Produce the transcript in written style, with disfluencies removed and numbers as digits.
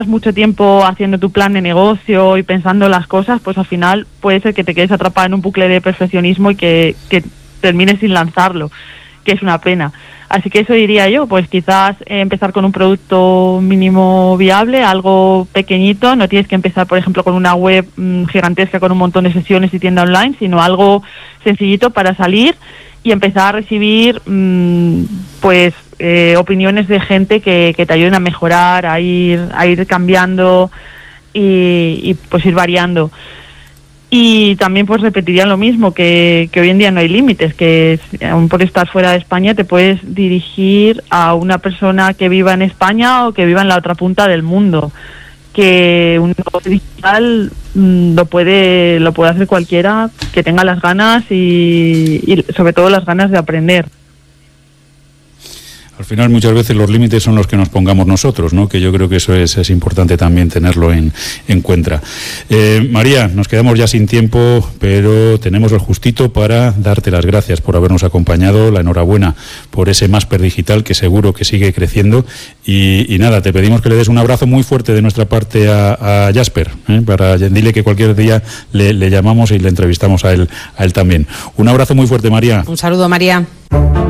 mucho tiempo haciendo tu plan de negocio y pensando las cosas, pues al final puede ser que te quedes atrapada en un bucle de perfeccionismo y que termines sin lanzarlo, que es una pena. Así que eso diría yo, pues quizás empezar con un producto mínimo viable, algo pequeñito. No tienes que empezar, por ejemplo, con una web gigantesca con un montón de sesiones y tienda online, sino algo sencillito para salir y empezar a recibir opiniones de gente que te ayuden a mejorar, a ir cambiando y pues ir variando. Y también pues repetiría lo mismo, que hoy en día no hay límites, que aún por estar fuera de España te puedes dirigir a una persona que viva en España o que viva en la otra punta del mundo, que un negocio digital lo puede hacer cualquiera que tenga las ganas y sobre todo las ganas de aprender. Al final muchas veces los límites son los que nos pongamos nosotros, ¿no? Que yo creo que eso es importante también tenerlo en cuenta. María, nos quedamos ya sin tiempo, pero tenemos el justito para darte las gracias por habernos acompañado, la enhorabuena por ese Masper Digital que seguro que sigue creciendo y nada, te pedimos que le des un abrazo muy fuerte de nuestra parte a Jasper, para dile que cualquier día le llamamos y le entrevistamos a él también. Un abrazo muy fuerte, María. Un saludo, María.